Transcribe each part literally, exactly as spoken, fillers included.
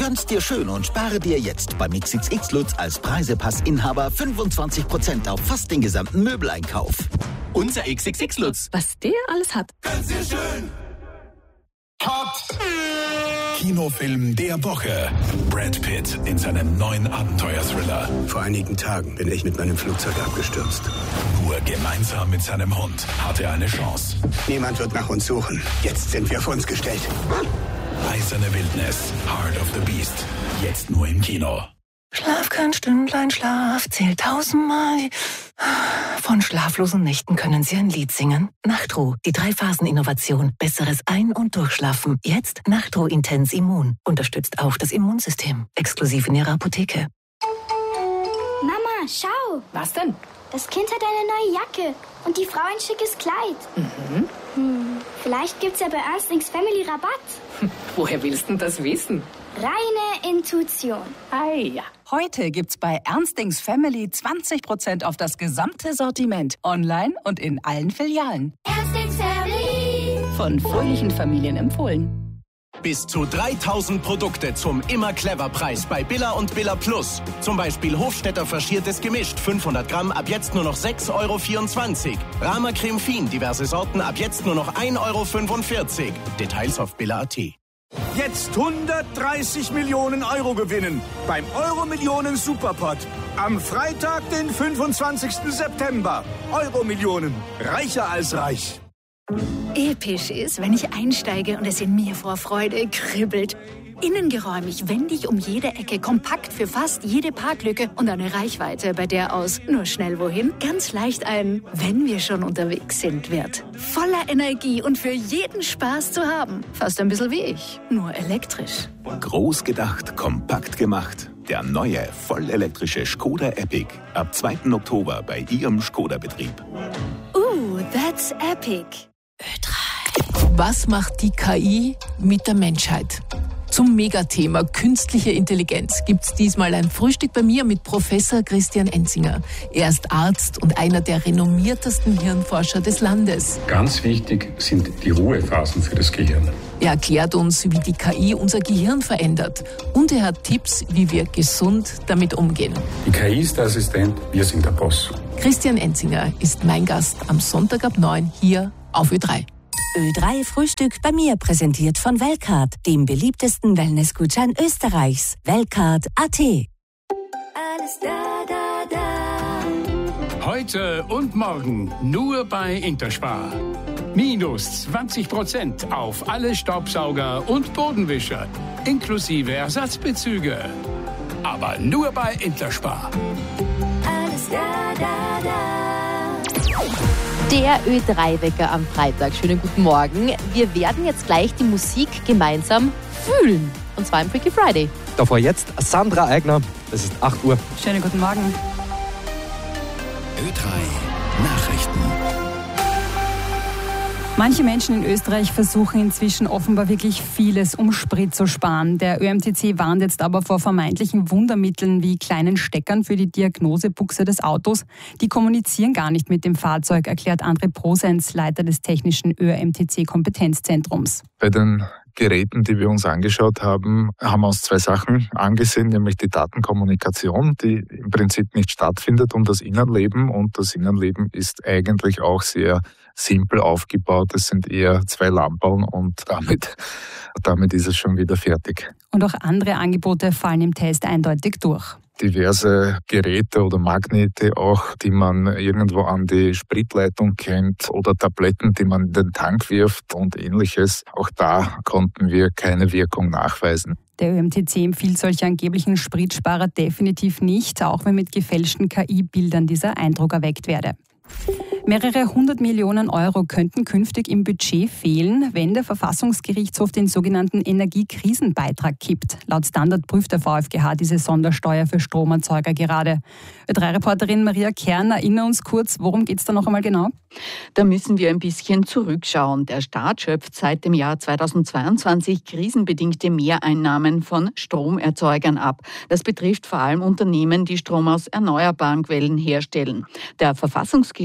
Gönn's dir schön und spare dir jetzt beim X X X Lutz als Preisepass-Inhaber fünfundzwanzig Prozent auf fast den gesamten Möbeleinkauf. Unser X X X Lutz. Was der alles hat. Gönn's dir schön. Cut. Kinofilm der Woche. Brad Pitt in seinem neuen Abenteuer-Thriller. Vor einigen Tagen bin ich mit meinem Flugzeug abgestürzt. Nur gemeinsam mit seinem Hund hat er eine Chance. Niemand wird nach uns suchen. Jetzt sind wir auf uns gestellt. Eiserne Wildnis. Heart of the Beast. Jetzt nur im Kino. Schlaf kein Stündlein, Schlaf zählt tausendmal. Von schlaflosen Nächten können Sie ein Lied singen. Nachtruh, die Drei-Phasen-Innovation. Besseres Ein- und Durchschlafen. Jetzt Nachtruh Intens Immun. Unterstützt auch das Immunsystem. Exklusiv in Ihrer Apotheke. Mama, schau. Was denn? Das Kind hat eine neue Jacke und die Frau ein schickes Kleid. Mhm. Hm, vielleicht gibt's ja bei Ernstings Family Rabatt. Woher willst du das wissen? Reine Intuition. Ah ja. Heute gibt's bei Ernstings Family zwanzig Prozent auf das gesamte Sortiment. Online und in allen Filialen. Ernstings Family. Von fröhlichen Familien empfohlen. Bis zu dreitausend Produkte zum Immer-Clever-Preis bei Billa und Billa Plus. Zum Beispiel Hofstetter faschiertes Gemischt, fünfhundert Gramm, ab jetzt nur noch sechs Euro vierundzwanzig. Rama Creme Fin, diverse Sorten, ab jetzt nur noch ein Euro fünfundvierzig. Details auf billa punkt at. Jetzt hundertdreißig Millionen Euro gewinnen beim Euro-Millionen Superpot. Am Freitag, den fünfundzwanzigsten September. Euro-Millionen. Reicher als reich. Episch ist, wenn ich einsteige und es in mir vor Freude kribbelt. Innengeräumig, wendig um jede Ecke, kompakt für fast jede Parklücke und eine Reichweite, bei der aus nur schnell wohin ganz leicht ein "Wenn wir schon unterwegs sind" wird. Voller Energie und für jeden Spaß zu haben. Fast ein bisschen wie ich, nur elektrisch. Groß gedacht, kompakt gemacht. Der neue, vollelektrische Skoda Epic. Ab zweiten Oktober bei Ihrem Skoda-Betrieb. Uh, that's epic. Ö drei. Was macht die K I mit der Menschheit? Zum Megathema künstliche Intelligenz gibt's diesmal ein Frühstück bei mir mit Professor Christian Enzinger. Er ist Arzt und einer der renommiertesten Hirnforscher des Landes. Ganz wichtig sind die Ruhephasen für das Gehirn. Er erklärt uns, wie die K I unser Gehirn verändert. Und er hat Tipps, wie wir gesund damit umgehen. Die K I ist der Assistent, wir sind der Boss. Christian Enzinger ist mein Gast am Sonntag ab neun hier auf Ö drei. Ö drei Frühstück bei mir, präsentiert von Weltcard, dem beliebtesten Wellnessgutschein Österreichs. Weltcard punkt at. Alles da, da, da. Heute und morgen nur bei Interspar. Minus zwanzig Prozent auf alle Staubsauger und Bodenwischer, inklusive Ersatzbezüge. Aber nur bei Interspar. Alles da, da, da. Der Ö drei Wecker am Freitag. Schönen guten Morgen. Wir werden jetzt gleich die Musik gemeinsam fühlen. Und zwar im Freaky Friday. Davor jetzt Sandra Eigner. Es ist acht Uhr. Schönen guten Morgen. Ö drei Nachrichten. Manche Menschen in Österreich versuchen inzwischen offenbar wirklich vieles, um Sprit zu sparen. Der Ö M T C warnt jetzt aber vor vermeintlichen Wundermitteln wie kleinen Steckern für die Diagnosebuchse des Autos. Die kommunizieren gar nicht mit dem Fahrzeug, erklärt André Prosens, Leiter des technischen Ö M T C-Kompetenzzentrums. Bei den Geräten, die wir uns angeschaut haben, haben wir uns zwei Sachen angesehen, nämlich die Datenkommunikation, die im Prinzip nicht stattfindet, und das Innenleben. Und das Innenleben ist eigentlich auch sehr simpel aufgebaut. Es sind eher zwei Lampen und damit, damit ist es schon wieder fertig. Und auch andere Angebote fallen im Test eindeutig durch. Diverse Geräte oder Magnete auch, die man irgendwo an die Spritleitung kennt, oder Tabletten, die man in den Tank wirft und ähnliches. Auch da konnten wir keine Wirkung nachweisen. Der Ö M T C empfiehlt solche angeblichen Spritsparer definitiv nicht, auch wenn mit gefälschten K I-Bildern dieser Eindruck erweckt werde. Mehrere hundert Millionen Euro könnten künftig im Budget fehlen, wenn der Verfassungsgerichtshof den sogenannten Energiekrisenbeitrag kippt. Laut Standard prüft der V f G H diese Sondersteuer für Stromerzeuger gerade. Ö drei Reporterin Maria Kern, erinnere uns kurz, worum geht es da noch einmal genau? Da müssen wir ein bisschen zurückschauen. Der Staat schöpft seit dem Jahr zweitausendzweiundzwanzig krisenbedingte Mehreinnahmen von Stromerzeugern ab. Das betrifft vor allem Unternehmen, die Strom aus erneuerbaren Quellen herstellen. Der Verfassungsgerichtshof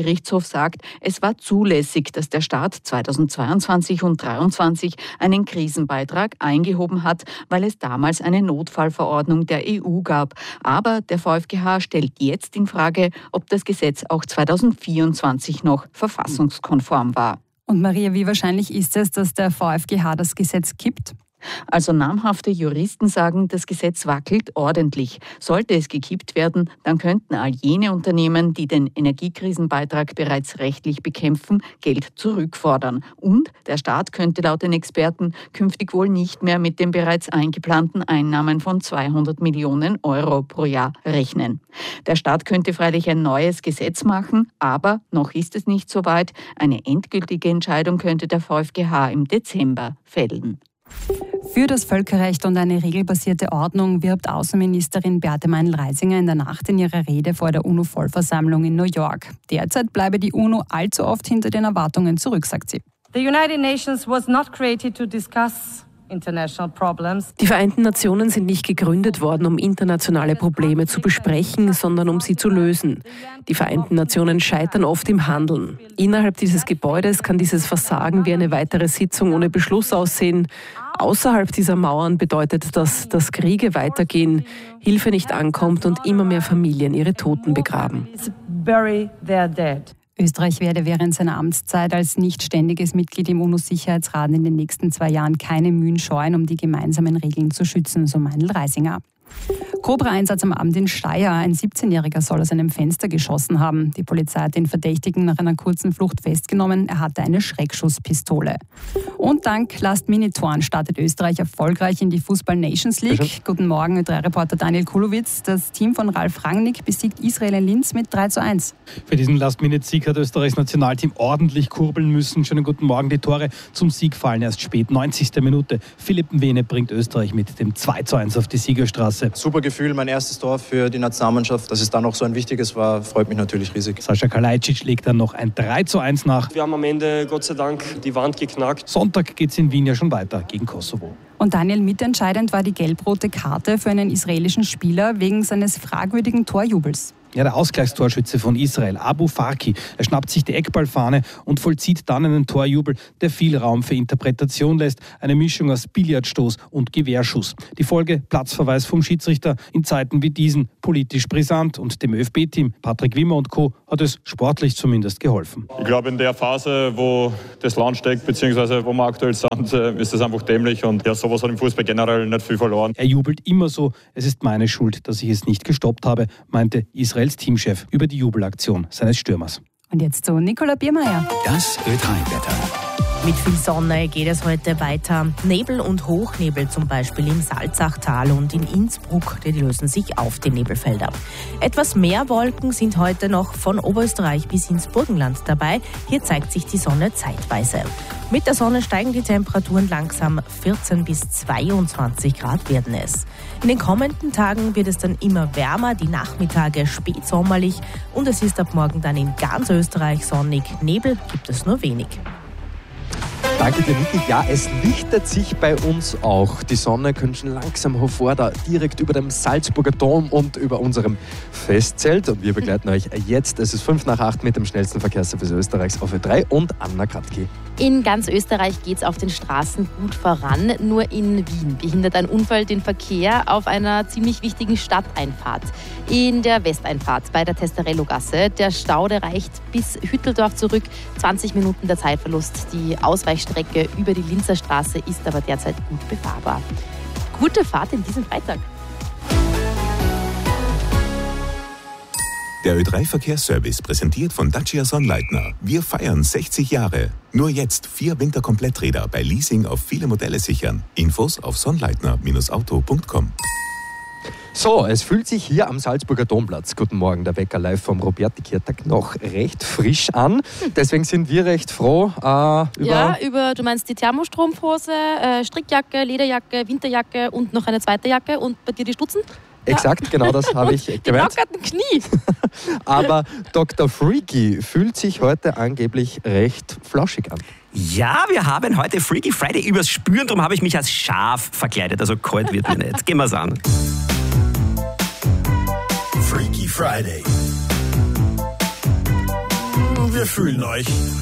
sagt, es war zulässig, dass der Staat zweitausendzweiundzwanzig und zweitausenddreiundzwanzig einen Krisenbeitrag eingehoben hat, weil es damals eine Notfallverordnung der E U gab. Aber der VfGH stellt jetzt in Frage, ob das Gesetz auch zweitausendvierundzwanzig noch verfassungskonform war. Und Maria, wie wahrscheinlich ist es, dass der VfGH das Gesetz kippt? Also namhafte Juristen sagen, das Gesetz wackelt ordentlich. Sollte es gekippt werden, dann könnten all jene Unternehmen, die den Energiekrisenbeitrag bereits rechtlich bekämpfen, Geld zurückfordern. Und der Staat könnte laut den Experten künftig wohl nicht mehr mit den bereits eingeplanten Einnahmen von zweihundert Millionen Euro pro Jahr rechnen. Der Staat könnte freilich ein neues Gesetz machen, aber noch ist es nicht so weit. Eine endgültige Entscheidung könnte der VfGH im Dezember fällen. Für das Völkerrecht und eine regelbasierte Ordnung wirbt Außenministerin Beate Meindl-Reisinger in der Nacht in ihrer Rede vor der UNO-Vollversammlung in New York. Derzeit bleibe die UNO allzu oft hinter den Erwartungen zurück, sagt sie. The United Nations was not created to discuss international problems. Die Vereinten Nationen sind nicht gegründet worden, um internationale Probleme zu besprechen, sondern um sie zu lösen. Die Vereinten Nationen scheitern oft im Handeln. Innerhalb dieses Gebäudes kann dieses Versagen wie eine weitere Sitzung ohne Beschluss aussehen. Außerhalb dieser Mauern bedeutet das, dass Kriege weitergehen, Hilfe nicht ankommt und immer mehr Familien ihre Toten begraben. Bury their dead. Österreich werde während seiner Amtszeit als nicht ständiges Mitglied im UNO-Sicherheitsrat in den nächsten zwei Jahren keine Mühen scheuen, um die gemeinsamen Regeln zu schützen, so Meindl-Reisinger. Cobra-Einsatz am Abend in Steyr. Ein siebzehnjähriger soll aus einem Fenster geschossen haben. Die Polizei hat den Verdächtigen nach einer kurzen Flucht festgenommen. Er hatte eine Schreckschusspistole. Und dank Last-Minute-Toren startet Österreich erfolgreich in die Fußball-Nations League. Bitte? Guten Morgen, Ö drei Reporter Daniel Kulowitz. Das Team von Ralf Rangnick besiegt Israel in Linz mit drei zu eins. Für diesen Last-Minute-Sieg hat Österreichs Nationalteam ordentlich kurbeln müssen. Schönen guten Morgen. Die Tore zum Sieg fallen erst spät. neunzigste Minute. Philipp Mwene bringt Österreich mit dem zwei zu eins auf die Siegerstraße. Super Gefühl, mein erstes Tor für die Nationalmannschaft. Dass es dann noch so ein wichtiges war, freut mich natürlich riesig. Sascha Kalajdzic legt dann noch ein drei zu eins nach. Wir haben am Ende Gott sei Dank die Wand geknackt. Sonntag geht es in Wien ja schon weiter gegen Kosovo. Und Daniel, mitentscheidend war die gelb-rote Karte für einen israelischen Spieler wegen seines fragwürdigen Torjubels. Ja, der Ausgleichstorschütze von Israel, Abu Farki, er schnappt sich die Eckballfahne und vollzieht dann einen Torjubel, der viel Raum für Interpretation lässt. Eine Mischung aus Billardstoß und Gewehrschuss. Die Folge, Platzverweis vom Schiedsrichter in Zeiten wie diesen, politisch brisant. Und dem ÖFB-Team, Patrick Wimmer und Co., hat es sportlich zumindest geholfen. Ich glaube, in der Phase, wo das Land steckt, beziehungsweise wo wir aktuell sind, ist das einfach dämlich. Und ja, sowas hat im Fußball generell nicht viel verloren. Er jubelt immer so, es ist meine Schuld, dass ich es nicht gestoppt habe, meinte Israel als Teamchef über die Jubelaktion seines Stürmers. Und jetzt zu Nicola Biermeier. Das Ö drei Wetter. Mit viel Sonne geht es heute weiter. Nebel und Hochnebel zum Beispiel im Salzachtal und in Innsbruck, die lösen sich auf, die Nebelfelder. Etwas mehr Wolken sind heute noch von Oberösterreich bis ins Burgenland dabei. Hier zeigt sich die Sonne zeitweise. Mit der Sonne steigen die Temperaturen langsam. vierzehn bis zweiundzwanzig Grad werden es. In den kommenden Tagen wird es dann immer wärmer, die Nachmittage spätsommerlich und es ist ab morgen dann in ganz Österreich sonnig. Nebel gibt es nur wenig. Danke dir, Niki. Ja, es lichtet sich bei uns auch. Die Sonne kommt schon langsam hervor, da direkt über dem Salzburger Dom und über unserem Festzelt. Und wir begleiten euch jetzt. Es ist fünf nach acht mit dem schnellsten Verkehrsservice Österreichs auf Ö drei und Anna Kratki. In ganz Österreich geht es auf den Straßen gut voran. Nur in Wien behindert ein Unfall den Verkehr auf einer ziemlich wichtigen Stadteinfahrt. In der Westeinfahrt bei der Testerello-Gasse. Der Stau, der reicht bis Hütteldorf zurück. zwanzig Minuten der Zeitverlust. Die Ausweichstrecke über die Linzer Straße ist aber derzeit gut befahrbar. Gute Fahrt in diesem Freitag. Der Ö drei Verkehrsservice präsentiert von Dacia Sonnleitner. Wir feiern sechzig Jahre. Nur jetzt vier Winterkompletträder bei Leasing auf viele Modelle sichern. Infos auf sonnleitner Auto punkt com. So, es fühlt sich hier am Salzburger Domplatz, guten Morgen, der Wecker live vom Roberti-Kirtag, noch recht frisch an. Deswegen sind wir recht froh äh, über... Ja, über, du meinst die Thermostrumpfhose, äh, Strickjacke, Lederjacke, Winterjacke und noch eine zweite Jacke und bei dir die Stutzen? Exakt, ja. Genau das habe ich gemeint. Die lockerten Knie. Aber Doktor Freaky fühlt sich heute angeblich recht flauschig an. Ja, wir haben heute Freaky Friday übers Spüren, darum habe ich mich als Schaf verkleidet, also kalt wird mir nicht. Gehen wir's an. Freaky Friday. wir fühlen euch.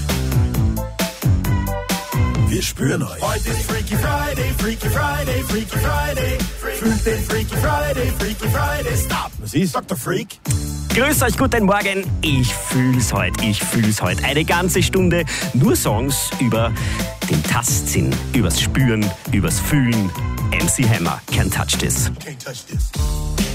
Wir spüren euch. Heute ist Freaky Friday, Freaky Friday, Freaky Friday. Fühlt den Freaky Friday, Freaky Friday. Stop. Was ist? Doktor Freak. Grüß euch, guten Morgen. Ich fühl's heute, ich fühl's heute. Eine ganze Stunde nur Songs über den Tastsinn, übers Spüren, übers Fühlen. M C Hammer, Can't Touch This. Can't touch this.